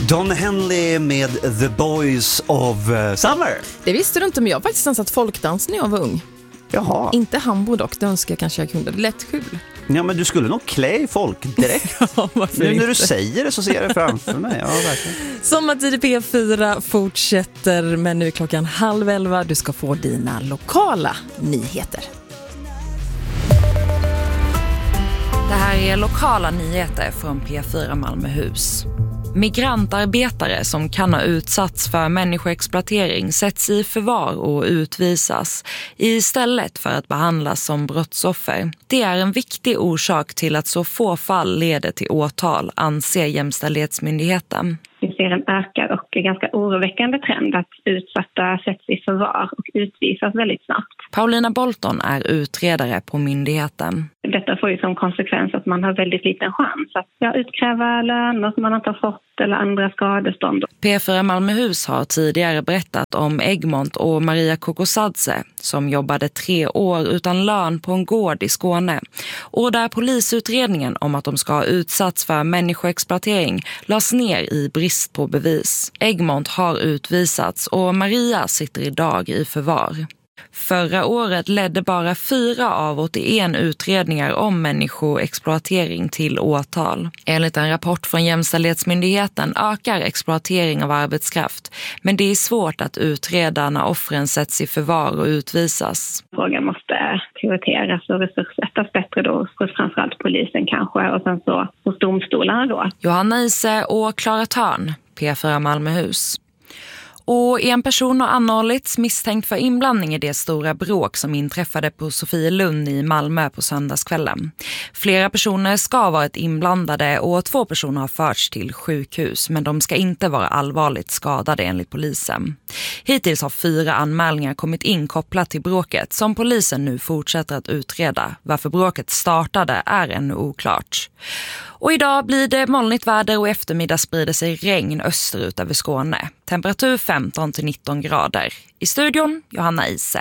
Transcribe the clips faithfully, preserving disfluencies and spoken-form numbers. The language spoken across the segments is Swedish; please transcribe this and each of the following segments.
Don Henley med The Boys of Summer. Det visste du inte, men jag har faktiskt dansat folkdans när jag var ung. Jaha. Inte hambo dock, det önskar jag kanske jag kunde. Det lät kul. Ja, men du skulle nog klä i folk direkt. Ja, varför nu inte? när du säger det så ser jag det framför mig. Ja, verkligen. Sommartid i P fyra fortsätter, men nu är klockan halv elva. Du ska få dina lokala nyheter. Det här är lokala nyheter från P fyra Malmöhus. Migrantarbetare som kan ha utsatts för människoexploatering sätts i förvar och utvisas istället för att behandlas som brottsoffer. Det är en viktig orsak till att så få fall leder till åtal, anser Jämställdhetsmyndigheten. Vi ser en ökad och ganska oroväckande trend att utsatta sätts i förvar och utvisas väldigt snabbt. Paulina Bolton är utredare på myndigheten. Detta får ju som konsekvens att man har väldigt liten chans att ja, utkräva löner som man inte har fått eller andra skadestånd. P fyra Malmöhus har tidigare berättat om Egmont och Maria Kokosadze som jobbade tre år utan lön på en gård i Skåne. Och där polisutredningen om att de ska ha utsatts för människoexploatering lades ner i brist på bevis. Egmont har utvisats och Maria sitter idag i förvar. Förra året ledde bara fyra av åttioen utredningar om människoexploatering till åtal. Enligt en rapport från Jämställdhetsmyndigheten ökar exploatering av arbetskraft, men det är svårt att utreda när offren sätts i förvar och utvisas. Frågan måste prioriteras och resurssättas bättre då hos framförallt polisen kanske och sen så hos domstolarna då. Johanna Ise och Klara Törn, P fyra Malmöhus. Och en person har anhållits misstänkt för inblandning i det stora bråk som inträffade på Sofielund i Malmö på söndagskvällen. Flera personer ska ha varit inblandade och två personer har förts till sjukhus, men de ska inte vara allvarligt skadade enligt polisen. Hittills har fyra anmälningar kommit in kopplat till bråket som polisen nu fortsätter att utreda. Varför bråket startade är ännu oklart. Och idag blir det molnigt väder och eftermiddag sprider sig regn österut över Skåne. Temperatur femton till nitton grader. I studion, Johanna Ise.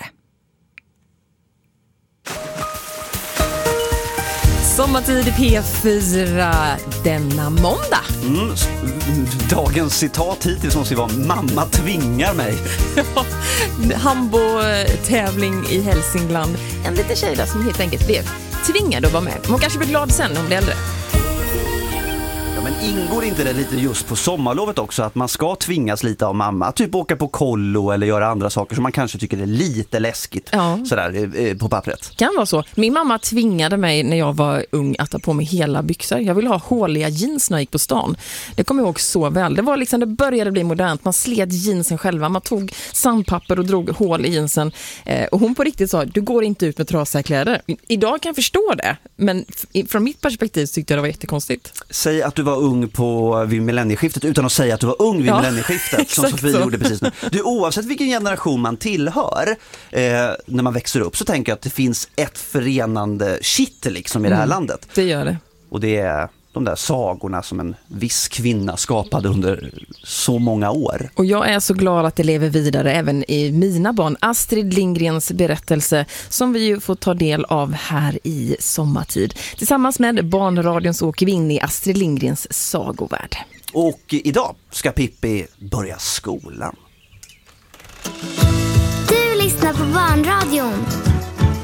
Sommartid i P fyra denna måndag. Mm, dagens citat hittills måste ju vara mamma tvingar mig. Ja, handbolltävling i Hälsingland. En liten tjej där som helt enkelt blev tvingad att vara med. Hon kanske blir glad sen när hon blir äldre. Ja, men ingår inte det lite just på sommarlovet också att man ska tvingas lite av mamma? Typ åka på kollo eller göra andra saker som man kanske tycker är lite läskigt ja. sådär på pappret. Kan vara så. Min mamma tvingade mig när jag var ung att ta på mig hela byxor. Jag ville ha håliga jeans när jag gick på stan. Det kommer jag ihåg så väl. Det var liksom, det började bli modernt. Man sled jeansen själva. Man tog sandpapper och drog hål i jeansen. Eh, och hon på riktigt sa, du går inte ut med trasiga kläder. Idag kan jag förstå det. Men f- från mitt perspektiv tyckte jag det var jättekonstigt. Säg att du var ung på vid millennieskiftet utan att säga att du var ung vid ja, millennieskiftet som Sofie så. gjorde precis nu. Du, oavsett vilken generation man tillhör eh, när man växer upp så tänker jag att det finns ett förenande shit liksom i mm, det här landet. Det gör det. Och det är de där sagorna som en viss kvinna skapade under så många år. Och jag är så glad att det lever vidare även i mina barn. Astrid Lindgrens berättelse som vi ju får ta del av här i Sommartid. Tillsammans med Barnradions åker vi in i Astrid Lindgrens sagovärld. Och idag ska Pippi börja skolan. Du lyssnar på Barnradion.